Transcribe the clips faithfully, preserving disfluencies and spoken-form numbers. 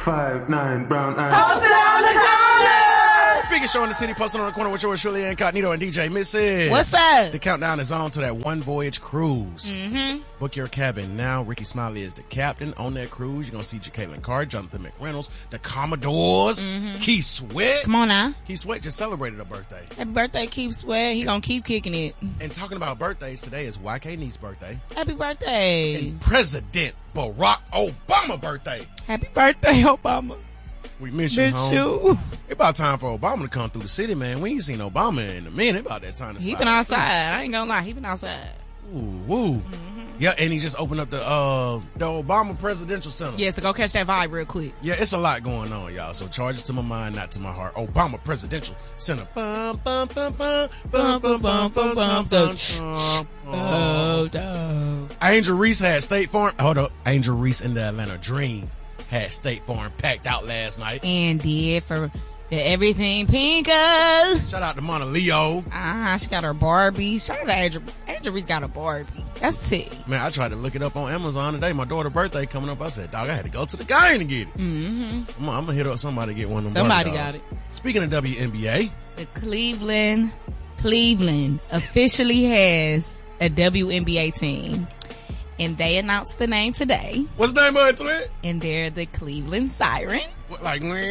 five, nine, brown eyes. Posted on the corner! Biggest show in the city, posted on the corner with yours, Shirley Incognito and D J Missy. What's up? The countdown is on to that one voyage cruise. Mm-hmm. Book your cabin now. Ricky Smiley is the captain on that cruise. You're going to see Jacqueline Carr, Jonathan McReynolds, the Commodores, mm-hmm. Keith Sweat. Come on now. Keith Sweat just celebrated a birthday. Happy birthday, Keith Sweat. He gonna keep kicking it. And talking about birthdays, today is Y K Nee's birthday. Happy birthday. And President Barack Obama birthday. Happy birthday, Obama. We miss you, Miss home. you. It's about time for Obama to come through the city, man. We ain't seen Obama in a minute. About that time to He slide been outside. through. I ain't gonna lie. He been outside. Ooh, woo. Mm-hmm. Yeah, and he just opened up the uh the Obama Presidential Center. Yeah, so go catch that vibe real quick. Yeah, it's a lot going on, y'all. So charge it to my mind, not to my heart. Obama Presidential Center. Bum, bum, bum, bum, bum, bum, bum, bum, bum, bum. Oh, dog. Angel Reese had State Farm. Hold up. Angel Reese in the Atlanta Dream had State Farm packed out last night. And did for the everything Pinka. Shout out to Mona Leo. Ah, uh-huh, she got her Barbie. Shout out to Angel. Angel Reese got a Barbie. That's T. Man, I tried to look it up on Amazon today. My daughter's birthday coming up. I said, dog, I had to go to the game to get it. Mm-hmm. I'm, I'm gonna hit up somebody to get one of them. Somebody Barbie got dolls. it. Speaking of W N B A, the Cleveland, Cleveland officially has a W N B A team. And they announced the name today. What's the name of it, Twit? And they're the Cleveland Siren. What, like, no,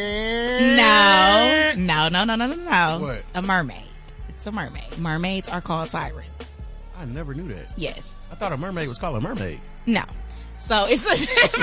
no, no, no, no, no, no. What? A mermaid. It's a mermaid. Mermaids are called sirens. I never knew that. Yes. I thought a mermaid was called a mermaid. No. So it's a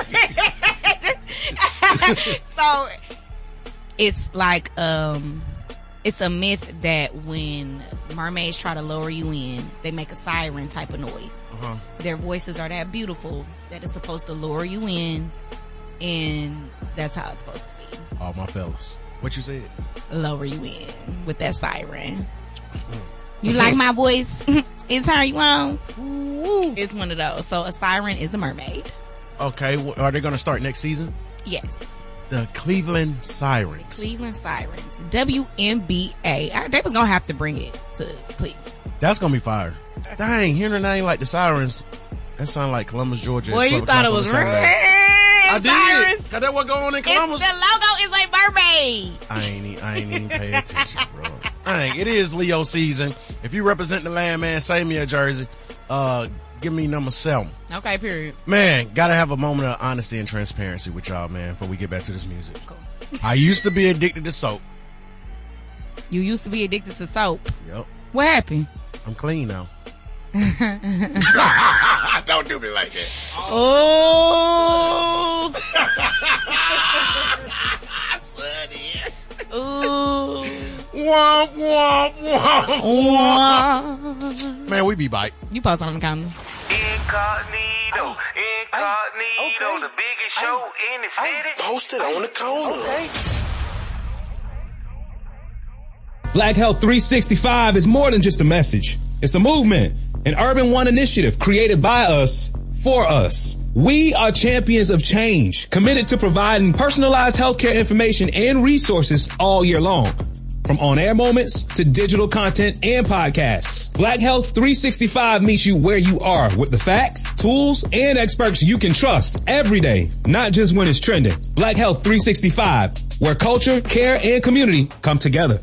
so it's like um it's a myth that when mermaids try to lower you in, they make a siren type of noise. Uh-huh. Their voices are that beautiful that it's supposed to lure you in, and that's how it's supposed to be. All my fellas. What you said? Lower you in with that siren. You like my voice? It's how you on. Ooh. It's one of those. So a siren is a mermaid. Okay. Are they going to start next season? Yes. The Cleveland Sirens. Cleveland Sirens. W N B A. I, they was going to have to bring it to Cleveland. That's going to be fire. Dang, hearing a name like the Sirens, that sound like Columbus, Georgia. Boy, you thought it was real. I Sirens. did. Cause that what going on in Columbus. It's, the logo is a mermaid. I ain't, I ain't even pay attention, bro. Dang, it is Leo season. If you represent the land, man, save me a jersey. Uh, give me number seven. Okay, period. Man, gotta have a moment of honesty and transparency with y'all, man, before we get back to this music. Cool. I used to be addicted to soap. You used to be addicted to soap. Yep. What happened? I'm clean now. Don't do me like that. Oh. Ooh. Womp, womp, womp, womp. Man, we be bite. You post on the calendar. Incognito, incognito, okay. The biggest show in the city. Posted on the corner. Okay. Black Health three sixty-five is more than just a message. It's a movement, an Urban One initiative created by us, for us. We are champions of change, committed to providing personalized healthcare information and resources all year long. From on-air moments to digital content and podcasts, Black Health three sixty-five meets you where you are with the facts, tools, and experts you can trust every day, not just when it's trending. Black Health three sixty-five, where culture, care, and community come together.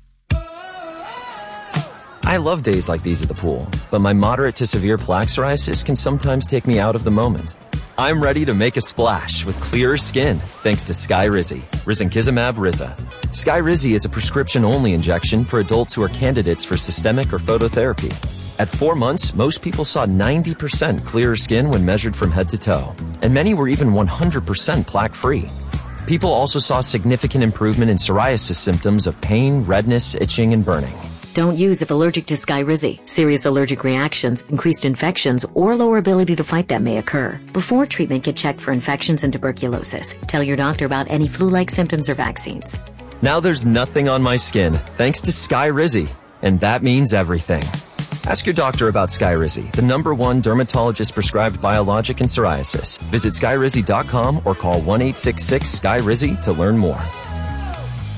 I love days like these at the pool, but my moderate to severe plaque psoriasis can sometimes take me out of the moment. I'm ready to make a splash with clearer skin thanks to Skyrizi, Risankizumab Riza. Skyrizi is a prescription-only injection for adults who are candidates for systemic or phototherapy. At four months, most people saw ninety percent clearer skin when measured from head to toe, and many were even one hundred percent plaque-free. People also saw significant improvement in psoriasis symptoms of pain, redness, itching, and burning. Don't use if allergic to Skyrizi. Serious allergic reactions, increased infections, or lower ability to fight them may occur. Before treatment, get checked for infections and tuberculosis. Tell your doctor about any flu-like symptoms or vaccines. Now there's nothing on my skin thanks to Skyrizi, and that means everything. Ask your doctor about Skyrizi, the number one dermatologist-prescribed biologic in psoriasis. Visit skyrizi dot com or call one eight six six, S K Y R I Z I to learn more.